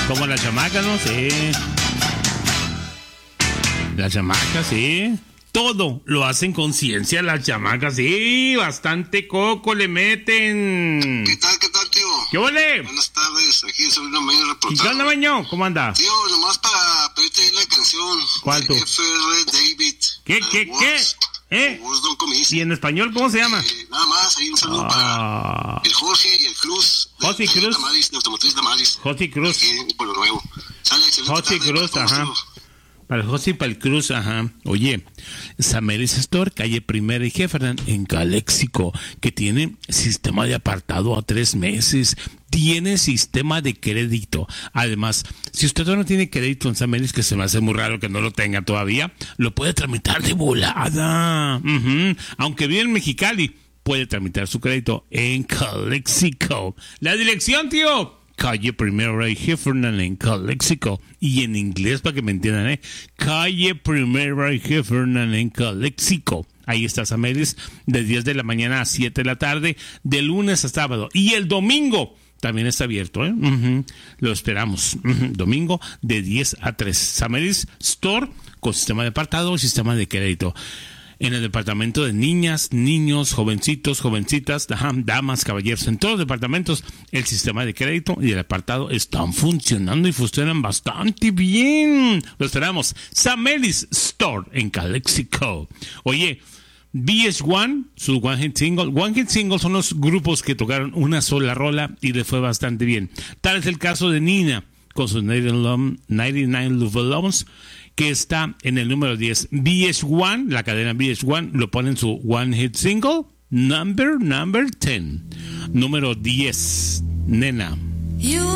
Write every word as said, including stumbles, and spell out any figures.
Como las chamacas, ¿no? Sí. Las chamacas, sí. Todo lo hacen con ciencia las chamacas, sí. Bastante coco le meten. ¿Qué tal, qué tal, tío? ¿Qué ole? Buenas tardes, aquí el sobrino Maño ¿Y reportando. qué onda, Maño? ¿Cómo anda? Tío, nomás para pedirte ahí la canción. ¿Cuál tú? F R David. ¿Qué, uh, qué, Words, qué? ¿Eh? Words Don't Come Easy. ¿Y en español cómo se llama? Eh, nada más, ahí un saludo Ah. para el Jorge y el Cruz. de- José de Cruz. Damaris, de Automotriz Damaris. José Cruz. Aquí en Pueblo Nuevo. Sale, excelente José tarde Cruz, para todos, ajá. tío. Para el José y para el Cruz, ajá. Oye, Sameris Store, calle Primera y Jefferson, en Caléxico, que tiene sistema de apartado a tres meses. Tiene sistema de crédito. Además, si usted no tiene crédito en Sameris, que se me hace muy raro que no lo tenga todavía, lo puede tramitar de volada. Ujú. Aunque vive en Mexicali, puede tramitar su crédito en Caléxico. La dirección, tío. Calle Primera y Heffernan en Caléxico. Y en inglés para que me entiendan, ¿eh? Calle Primera y Heffernan en Caléxico. Ahí está Sameris de diez de la mañana a siete de la tarde, de lunes a sábado. Y el domingo también está abierto, ¿eh? Uh-huh. Lo esperamos. Uh-huh. Domingo de diez a tres. Sameris Store con sistema de apartado y sistema de crédito. En el departamento de niñas, niños, jovencitos, jovencitas, ajá, damas, caballeros, en todos los departamentos, el sistema de crédito y el apartado están funcionando y funcionan bastante bien. Lo esperamos. Samelis Store en Caléxico. Oye, B S one, su One Hit Single. One Hit Single son los grupos que tocaron una sola rola y le fue bastante bien. Tal es el caso de Nina con sus noventa y nueve Love Loves, que está en el número diez. B S one, la cadena B S one, lo pone en su One Hit Single, number, number diez. Número diez, nena.